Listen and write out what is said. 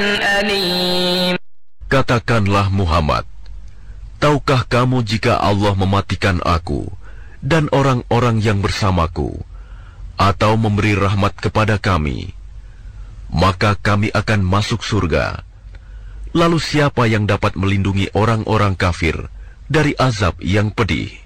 أليم. Katakanlah Muhammad, tahukah kamu jika Allah mematikan aku dan orang-orang yang bersamaku, atau memberi rahmat kepada kami, maka kami akan masuk surga. Lalu siapa yang dapat melindungi orang-orang kafir dari azab yang pedih?